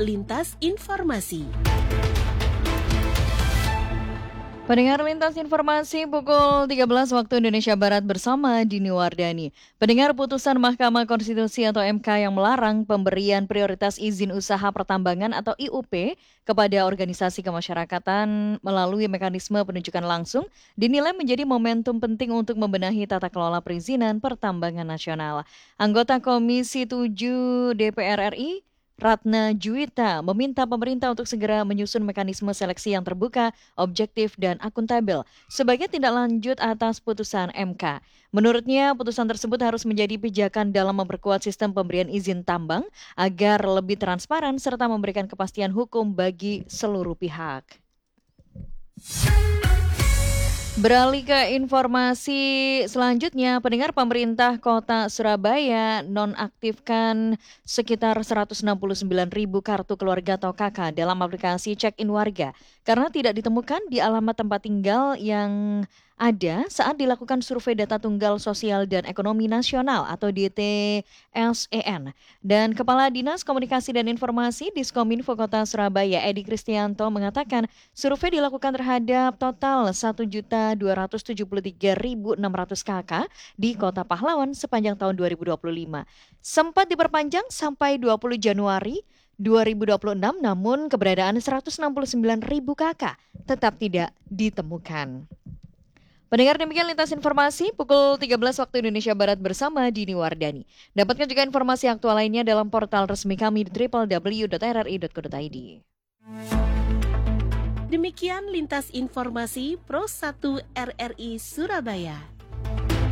Lintas Informasi. Pendengar Lintas Informasi pukul 13 waktu Indonesia Barat bersama Dini Wardani. Pendengar putusan Mahkamah Konstitusi atau MK yang melarang pemberian prioritas izin usaha pertambangan atau IUP kepada organisasi kemasyarakatan melalui mekanisme penunjukan langsung dinilai menjadi momentum penting untuk membenahi tata kelola perizinan pertambangan nasional. Anggota Komisi 7 DPR RI Ratna Juwita meminta pemerintah untuk segera menyusun mekanisme seleksi yang terbuka, objektif, dan akuntabel sebagai tindak lanjut atas putusan MK. Menurutnya, putusan tersebut harus menjadi pijakan dalam memperkuat sistem pemberian izin tambang agar lebih transparan serta memberikan kepastian hukum bagi seluruh pihak. Beralih ke informasi selanjutnya, pendengar pemerintah Kota Surabaya nonaktifkan sekitar 169.000 kartu keluarga atau KK dalam aplikasi check-in warga karena tidak ditemukan di alamat tempat tinggal yang ada saat dilakukan survei data tunggal sosial dan ekonomi nasional atau DTSEN. Dan Kepala Dinas Komunikasi dan Informasi Diskominfo Kota Surabaya Edi Kristianto mengatakan survei dilakukan terhadap total 1.273.600 KK di Kota Pahlawan sepanjang tahun 2025. Sempat diperpanjang sampai 20 Januari 2026, namun keberadaan 169.000 KK tetap tidak ditemukan. Pendengar, demikian Lintas Informasi pukul 13 waktu Indonesia Barat bersama Dini Wardani. Dapatkan juga informasi aktual lainnya dalam portal resmi kami di www.rri.co.id. Demikian Lintas Informasi Pro 1 RRI Surabaya.